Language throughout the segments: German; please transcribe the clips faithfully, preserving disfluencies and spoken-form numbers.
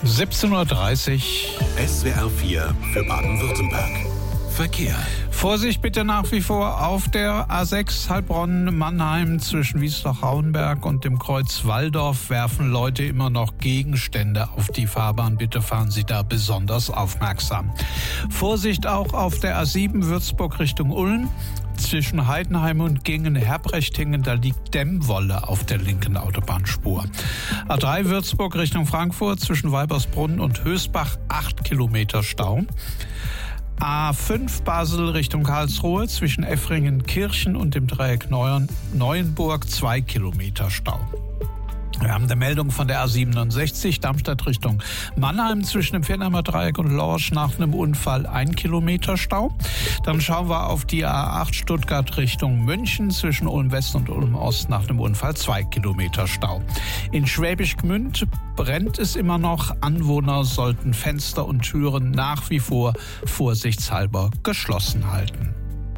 siebzehn Uhr dreißig. S W R vier für Baden-Württemberg. Verkehr. Vorsicht bitte nach wie vor auf der A sechs Heilbronn-Mannheim zwischen Wiesloch-Hauenberg und dem Kreuz Walldorf werfen Leute immer noch Gegenstände auf die Fahrbahn. Bitte fahren Sie da besonders aufmerksam. Vorsicht auch auf der A sieben Würzburg Richtung Ulm. Zwischen Heidenheim und Gingen-Herbrechtingen, da liegt Dämmwolle auf der linken Autobahnspur. A drei Würzburg Richtung Frankfurt zwischen Weibersbrunn und Hösbach acht Kilometer Stau. A fünf Basel Richtung Karlsruhe zwischen Effringen-Kirchen und dem Dreieck Neuenburg zwei Kilometer Stau. Wir haben eine Meldung von der A siebenundsechzig Darmstadt Richtung Mannheim zwischen dem Viernheimer Dreieck und Lorsch nach einem Unfall ein Kilometer Stau. Dann schauen wir auf die A acht Stuttgart Richtung München zwischen Ulm West und Ulm Ost nach einem Unfall zwei Kilometer Stau. In Schwäbisch Gmünd brennt es immer noch. Anwohner sollten Fenster und Türen nach wie vor vorsichtshalber geschlossen halten.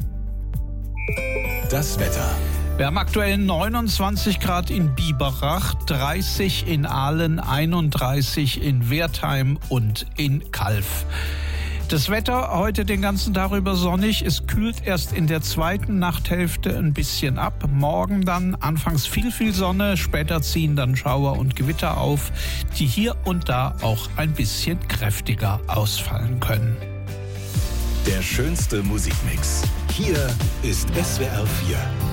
Das Wetter. Wir haben aktuell neunundzwanzig Grad in Biberach, dreißig in Aalen, einunddreißig in Wertheim und in Calw. Das Wetter heute den ganzen Tag über sonnig. Es kühlt erst in der zweiten Nachthälfte ein bisschen ab. Morgen dann anfangs viel, viel Sonne. Später ziehen dann Schauer und Gewitter auf, die hier und da auch ein bisschen kräftiger ausfallen können. Der schönste Musikmix. Hier ist S W R vier.